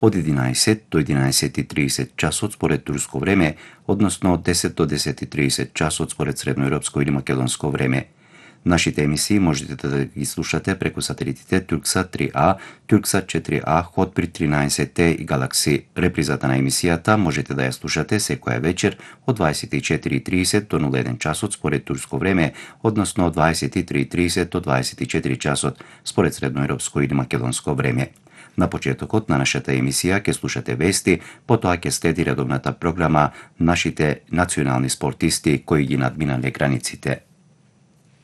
od 11 do 11:30 časот според турско време, односно од 10 до 10:30 часот според средноевропско или македонско време. Нашите емисии можете да ги слушате преку сателитите Турксат 3А, Турксат 4А, Хотбир 13Т и Галакси. Репризата на емисијата можете да ја слушате секоја вечер од 24:30 до 01 часот според турско време, односно од 23:30 до 24 часот според средноевропско или македонско време. На почетокот на нашата емисија ќе слушате вести, потоа ќе следи редовната програма Нашите национални спортисти кои ги надминале границите.